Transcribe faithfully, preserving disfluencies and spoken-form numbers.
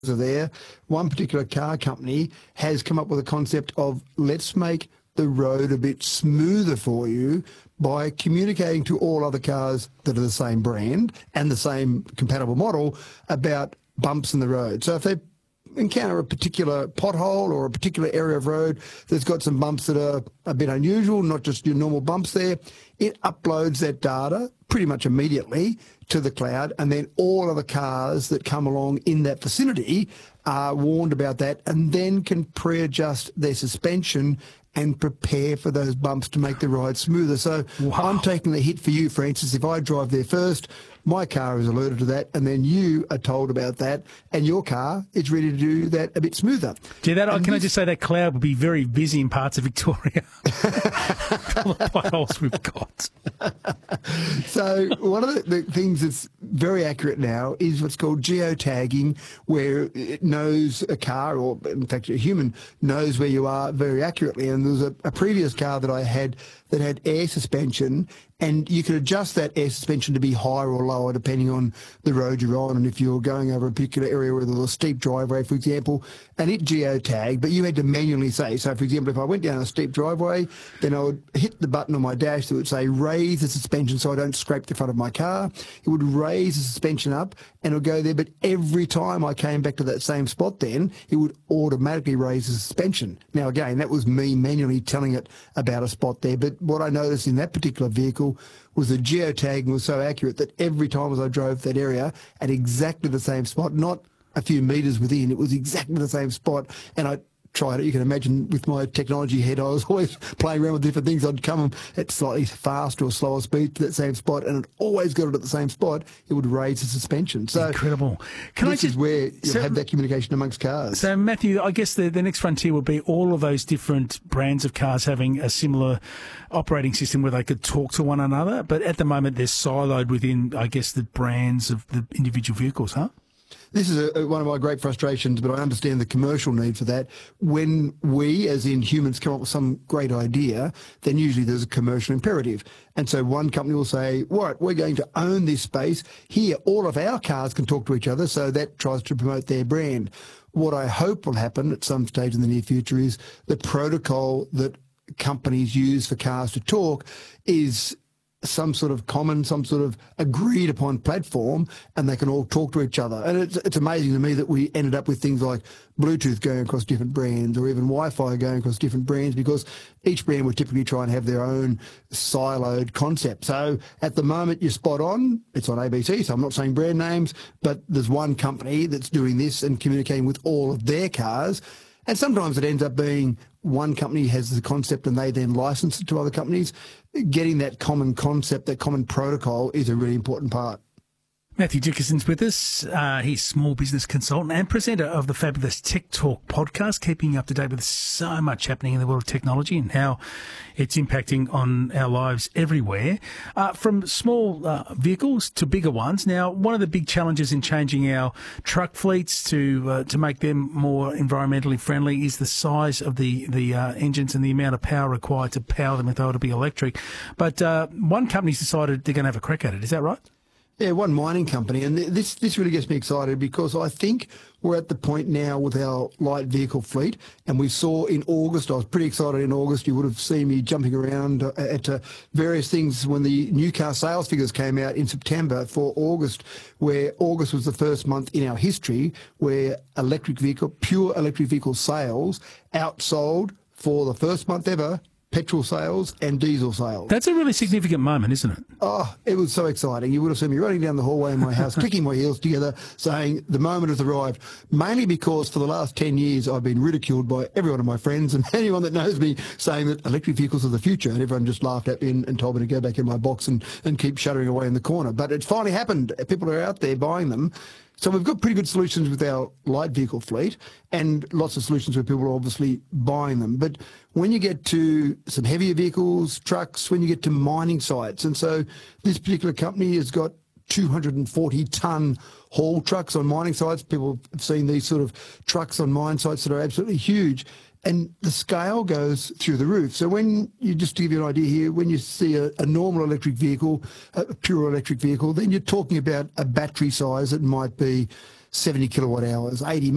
are there. One particular car company has come up with a concept of let's make the road a bit smoother for you by communicating to all other cars that are the same brand and the same compatible model about bumps in the road. So if they encounter a particular pothole or a particular area of road that's got some bumps that are a bit unusual, not just your normal bumps there, it uploads that data pretty much immediately to the cloud, and then all of the cars that come along in that vicinity are warned about that and then can pre-adjust their suspension and prepare for those bumps to make the ride smoother. So wow. I'm taking the hit for you, Francis. If I drive there first, my car is alerted to that, and then you are told about that, and your car is ready to do that a bit smoother. Gee, that, can this, I just say that cloud would be very busy in parts of Victoria. All the potholes we've got. So one of the, the things that's very accurate now is what's called geotagging, where it knows a car, or in fact a human, knows where you are very accurately. And there was a, a previous car that I had that had air suspension, and you could adjust that air suspension to be higher or lower depending on the road you're on, and if you're going over a particular area where there's a steep driveway, for example, and it geotagged, but you had to manually say. So, for example, if I went down a steep driveway, then I would hit the button on my dash that would say raise the suspension so I don't scrape the front of my car. It would raise the suspension up and it would go there, but every time I came back to that same spot then, it would automatically raise the suspension. Now, again, that was me manually telling it about a spot there, but what I noticed in that particular vehicle was the geotagging was so accurate that every time as I drove that area at exactly the same spot, not a few metres within, it was exactly the same spot, and I tried it. You can imagine with my technology head, I was always playing around with different things. I'd come at slightly faster or slower speed to that same spot, and it always got it at the same spot. It would raise the suspension. So incredible. Can this I just, is where you so, have that communication amongst cars. So, Matthew, I guess the, the next frontier would be all of those different brands of cars having a similar operating system where they could talk to one another. But at the moment, they're siloed within, I guess, the brands of the individual vehicles, huh? This is a, one of my great frustrations, but I understand the commercial need for that. When we, as in humans, come up with some great idea, then usually there's a commercial imperative. And so one company will say, right, we're going to own this space. Here, all of our cars can talk to each other, so that tries to promote their brand. What I hope will happen at some stage in the near future is the protocol that companies use for cars to talk is some sort of common, some sort of agreed upon platform, and they can all talk to each other. And it's, it's amazing to me that we ended up with things like Bluetooth going across different brands, or even Wi-Fi going across different brands, because each brand would typically try and have their own siloed concept. So at the moment, you're spot on. It's on A B C, so I'm not saying brand names, but there's one company that's doing this and communicating with all of their cars. And sometimes it ends up being one company has the concept and they then license it to other companies. Getting that common concept, that common protocol is a really important part. Matthew Dickinson's with us. Uh, he's small business consultant and presenter of the fabulous Tech Talk podcast, keeping you up to date with so much happening in the world of technology and how it's impacting on our lives everywhere, uh, from small uh, vehicles to bigger ones. Now, one of the big challenges in changing our truck fleets to uh, to make them more environmentally friendly is the size of the, the uh, engines and the amount of power required to power them if they were to be electric. But uh, one company's decided they're going to have a crack at it. Is that right? Yeah, one mining company, and this this really gets me excited because I think we're at the point now with our light vehicle fleet, and we saw in August, I was pretty excited in August, you would have seen me jumping around at uh, various things when the new car sales figures came out in September for August, where August was the first month in our history where electric vehicle, pure electric vehicle sales outsold for the first month ever petrol sales and diesel sales. That's a really significant moment, isn't it? Oh, it was so exciting. You would have seen me running down the hallway in my house, clicking my heels together, saying the moment has arrived, mainly because for the last ten years I've been ridiculed by every one of my friends and anyone that knows me, saying that electric vehicles are the future, and everyone just laughed at me and, and told me to go back in my box and, and keep shuddering away in the corner. But it's finally happened. People are out there buying them. So we've got pretty good solutions with our light vehicle fleet and lots of solutions where people are obviously buying them. But when you get to some heavier vehicles, trucks, when you get to mining sites, and so this particular company has got two hundred forty tonne haul trucks on mining sites. People have seen these sort of trucks on mine sites that are absolutely huge. And the scale goes through the roof. So when you, just to give you an idea here, when you see a, a normal electric vehicle, a pure electric vehicle, then you're talking about a battery size that might be seventy kilowatt hours, eighty